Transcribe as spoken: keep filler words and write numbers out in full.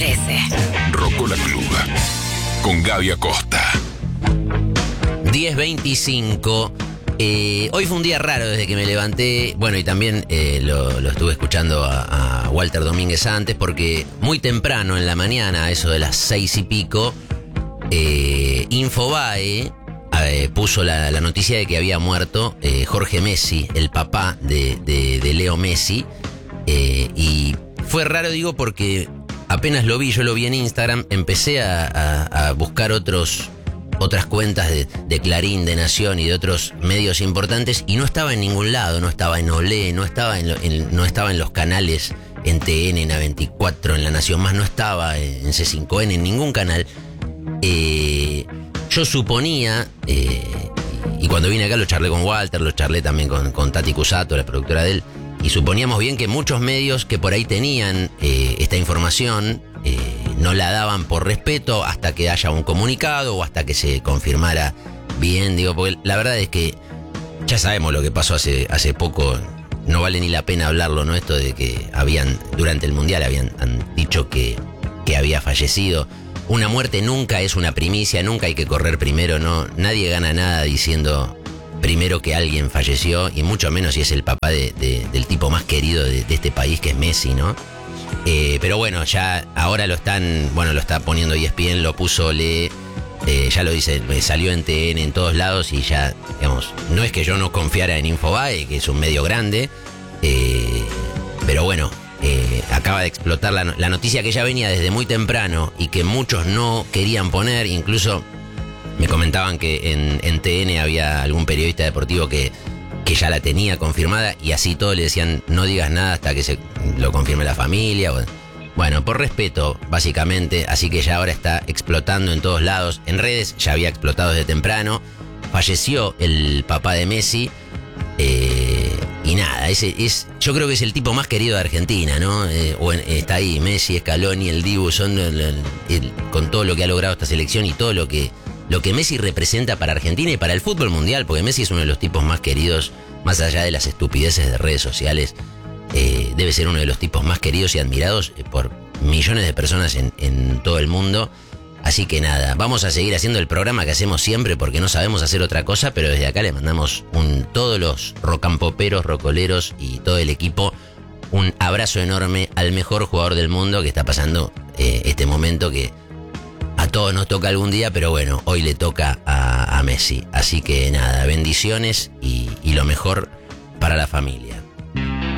trece. Rocola Club con Gaby Acosta. diez veinticinco. Eh, hoy fue un día raro desde que me levanté. Bueno, y también eh, lo, lo estuve escuchando a, a Walter Domínguez antes, porque muy temprano en la mañana, a eso de las seis y pico, eh, Infobae eh, puso la, la noticia de que había muerto eh, Jorge Messi, el papá de, de, de Leo Messi. Eh, y fue raro, digo, porque apenas lo vi, yo lo vi en Instagram, empecé a, a, a buscar otros... otras cuentas de, de Clarín, de Nación y de otros medios importantes, y no estaba en ningún lado, no estaba en Olé, no estaba en, lo, en, no estaba en los canales, en T N, en A veinticuatro, en La Nación Más, no estaba en C cinco N, en ningún canal. Eh, yo suponía, eh, y cuando vine acá lo charlé con Walter, lo charlé también con, con Tati Cusato, la productora de él, y suponíamos bien que muchos medios que por ahí tenían eh, esta información eh, no la daban por respeto hasta que haya un comunicado o hasta que se confirmara bien, digo, porque la verdad es que ya sabemos lo que pasó hace, hace poco, no vale ni la pena hablarlo, ¿no? Esto de que habían, durante el Mundial habían han dicho que, que había fallecido. Una muerte nunca es una primicia, nunca hay que correr primero, ¿no? Nadie gana nada diciendo primero que alguien falleció, y mucho menos si es el papá de, de, del tipo más querido de, de este país, que es Messi, ¿no? Eh, pero bueno, ya ahora lo están, bueno, lo está poniendo E S P N, lo puso Le, eh, ya lo dice, salió en T N en todos lados, y ya, digamos, no es que yo no confiara en Infobae, que es un medio grande, eh, pero bueno, eh, acaba de explotar la, la noticia que ya venía desde muy temprano y que muchos no querían poner. Incluso me comentaban que en, en T N había algún periodista deportivo que, que ya la tenía confirmada, y así todo le decían no digas nada hasta que se lo confirme la familia. Bueno, por respeto, básicamente, así que ya ahora está explotando en todos lados. En redes ya había explotado desde temprano. Falleció el papá de Messi. Eh, y nada, ese es, yo creo que es el tipo más querido de Argentina, ¿no? Eh, o en, está ahí Messi, Scaloni, el Dibu, son el, el, el, con todo lo que ha logrado esta selección y todo lo que lo que Messi representa para Argentina y para el fútbol mundial, porque Messi es uno de los tipos más queridos, más allá de las estupideces de redes sociales. Eh, debe ser uno de los tipos más queridos y admirados por millones de personas en, en todo el mundo. Así que nada, vamos a seguir haciendo el programa que hacemos siempre, porque no sabemos hacer otra cosa, pero desde acá le mandamos un, todos los rocampoperos, rocoleros y todo el equipo, un abrazo enorme al mejor jugador del mundo que está pasando eh, este momento que a todos nos toca algún día, pero bueno, hoy le toca a, a Messi. Así que nada, bendiciones y, y lo mejor para la familia.